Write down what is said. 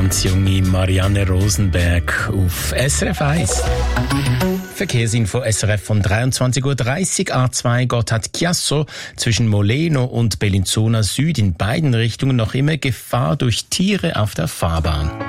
ganz junge Marianne Rosenberg auf SRF 1. Verkehrsinfo SRF von 23.30 Uhr. A2 Gotthard-Chiasso zwischen Moleno und Bellinzona Süd in beiden Richtungen noch immer Gefahr durch Tiere auf der Fahrbahn.